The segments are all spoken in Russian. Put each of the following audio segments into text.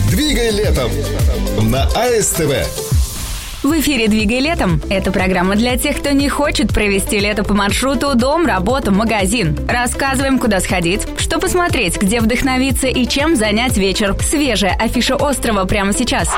«Двигай летом» на АСТВ. В эфире «Двигай летом». Это программа для тех, кто не хочет провести лето по маршруту дом, работа, магазин. Рассказываем, куда сходить, что посмотреть, где вдохновиться и чем занять вечер. Свежая афиша острова прямо сейчас.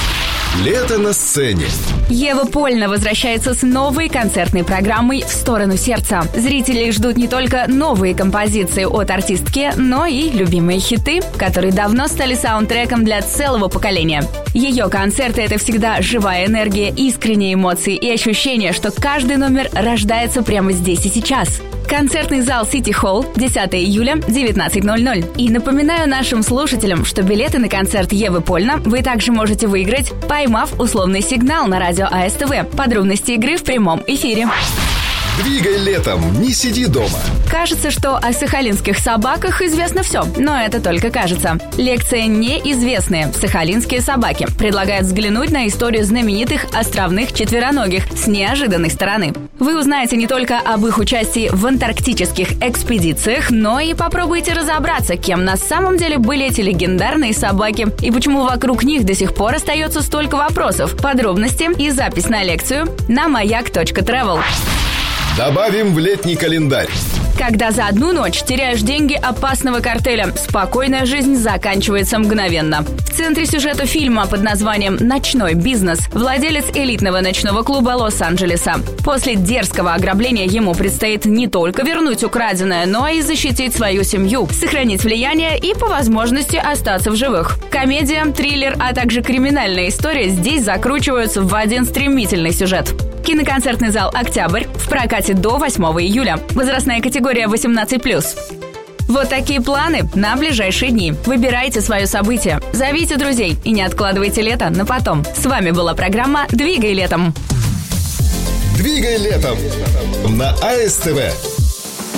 Лето на сцене. Ева Польна возвращается с новой концертной программой «В сторону сердца». Зрители ждут не только новые композиции от артистки, но и любимые хиты, которые давно стали саундтреком для целого поколения. Ее концерты — это всегда живая энергия, искренние эмоции и ощущение, что каждый номер рождается прямо здесь и сейчас. Концертный зал City Hall, 10 июля, 19:00. И напоминаю нашим слушателям, что билеты на концерт Евы Польна вы также можете выиграть, поймав условный сигнал на радио АСТВ. Подробности игры в прямом эфире. «Двигай летом», не сиди дома. Кажется, что о сахалинских собаках известно все, но это только кажется. Лекция «Неизвестные. Сахалинские собаки» предлагает взглянуть на историю знаменитых островных четвероногих с неожиданной стороны. Вы узнаете не только об их участии в антарктических экспедициях, но и попробуйте разобраться, кем на самом деле были эти легендарные собаки и почему вокруг них до сих пор остается столько вопросов. Подробности и запись на лекцию на mаяк.travel. Добавим в летний календарь. Когда за одну ночь теряешь деньги опасного картеля, спокойная жизнь заканчивается мгновенно. В центре сюжета фильма под названием «Ночной бизнес» владелец элитного ночного клуба Лос-Анджелеса. После дерзкого ограбления ему предстоит не только вернуть украденное, но и защитить свою семью, сохранить влияние и, по возможности, остаться в живых. Комедия, триллер, а также криминальная история здесь закручиваются в один стремительный сюжет. Киноконцертный зал «Октябрь» в прокате до 8 июля. Возрастная категория 18+. Вот такие планы на ближайшие дни. Выбирайте свое событие, зовите друзей и не откладывайте лето на потом. С вами была программа «Двигай летом». «Двигай летом» на АСТВ.